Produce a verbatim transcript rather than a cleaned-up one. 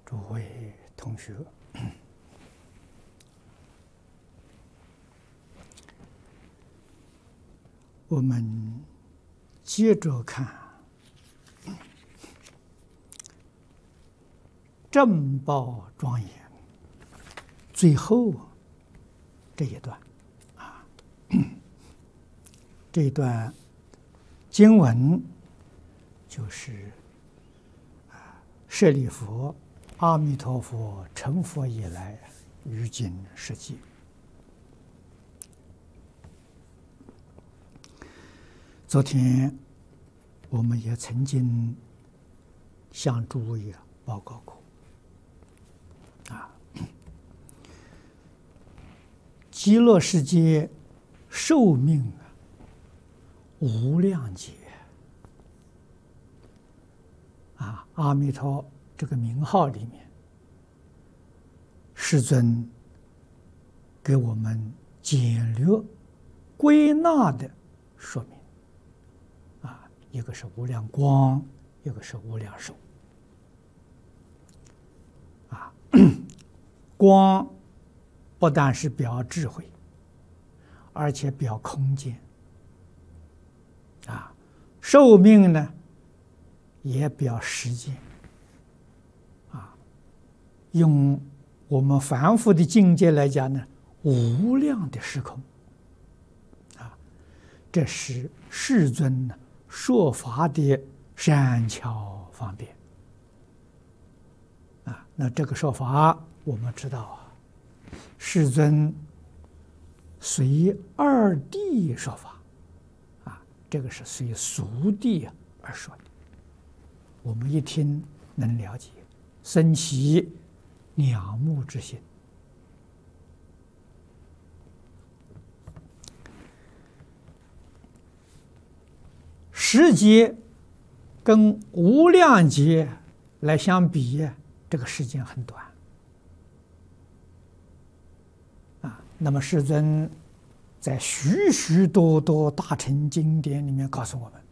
诸位同学，我们接着看正报庄严最后这一段啊，这一段经文就是啊，舍利弗，阿弥陀佛成佛以来，于今世界。昨天我们也曾经向诸位报告过，啊，极乐世界寿命啊无量劫啊，阿弥陀这个名号里面，世尊给我们简略归纳的说明。一个是无量光，一个是无量寿。啊，光不但是表智慧，而且表空间。啊，寿命呢，也表时间。啊，用我们凡夫的境界来讲呢，无量的时空。啊，这是世尊呢说法的善巧方便啊，那这个说法我们知道啊，世尊随二谛说法啊，这个是随俗谛而说的，我们一听能了解，生起仰慕之心。十劫跟无量劫来相比，这个时间很短啊。那么世尊在许许多多大乘经典里面告诉我们，